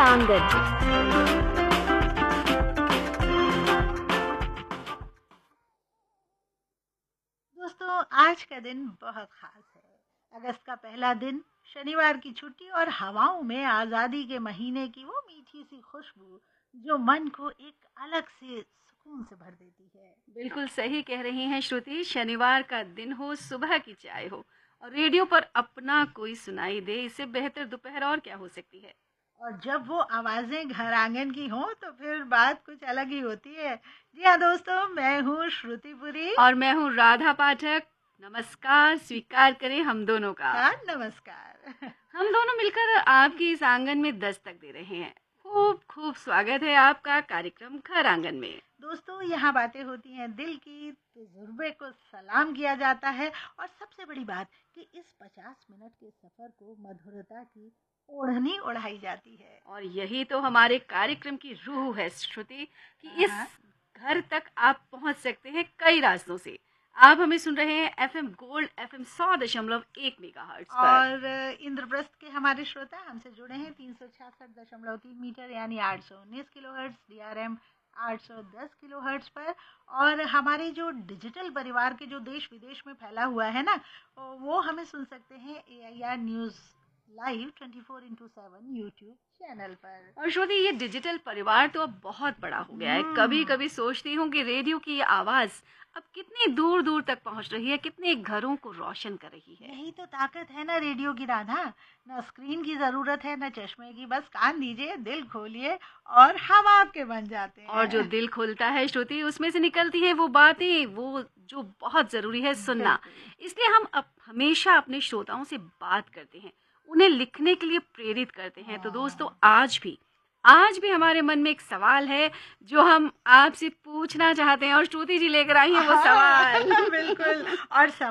आंगन। दोस्तों, आज का दिन बहुत खास है। अगस्त का पहला दिन, शनिवार की छुट्टी और हवाओं में आज़ादी के महीने की वो मीठी सी खुशबू जो मन को एक अलग से सुकून से भर देती है। बिल्कुल सही कह रही हैं श्रुति। शनिवार का दिन हो, सुबह की चाय हो और रेडियो पर अपना कोई सुनाई दे, इससे बेहतर दोपहर और क्या हो सकती है। और जब वो आवाज़ें घर आंगन की हों तो फिर बात कुछ अलग ही होती है। जी हाँ दोस्तों, मैं हूँ श्रुतिपुरी। और मैं हूँ राधा पाठक। नमस्कार स्वीकार करें हम दोनों का। हाँ, नमस्कार। हम दोनों मिलकर आपकी इस आंगन में दस्तक दे रहे हैं। खूब खूब स्वागत है आपका कार्यक्रम घर आंगन में। दोस्तों, यहाँ बातें होती हैं दिल की, तजुर्बे को सलाम किया जाता है और सबसे बड़ी बात कि इस 50 मिनट के सफर को मधुरता की ओढ़नी ओढ़ाई जाती है। और यही तो हमारे कार्यक्रम की रूह है श्रुति, कि इस हाँ। घर तक आप पहुंच सकते हैं कई रास्तों से। आप हमें सुन रहे हैं एफएम गोल्ड एफएम 100.1 मेगाहर्ट्ज पर। और इंद्रप्रस्थ के हमारे श्रोता हमसे जुड़े हैं 366.3 मीटर यानी 819 किलोहर्ट्ज, डीआरएम 810 किलोहर्ट्ज पर। और हमारे जो डिजिटल परिवार के जो देश विदेश में फैला हुआ है ना, वो हमें सुन सकते हैं AIR news live 24x7 YouTube channel पर। और श्रुति, ये डिजिटल परिवार तो अब बहुत बड़ा हो गया है। कभी कभी सोचती हूँ कि रेडियो की ये आवाज अब कितनी दूर दूर तक पहुँच रही है, कितने घरों को रोशन कर रही है। यही तो ताकत है ना रेडियो की राधा। न स्क्रीन की जरूरत है न चश्मे की, बस कान दीजिए, दिल खोलिए और हम आपके बन जाते हैं। और जो दिल खुलता है श्रुति, उसमें से निकलती है वो बातें, वो जो बहुत जरूरी है सुनना। इसलिए हम हमेशा अपने श्रोताओं से बात करते हैं, उन्हें लिखने के लिए प्रेरित करते हैं। तो दोस्तों, आज भी हमारे मन में एक सवाल है जो हम आपसे पूछना चाहते हैं और श्रुति जी लेकर आई हैं वो सवाल। बिल्कुल। और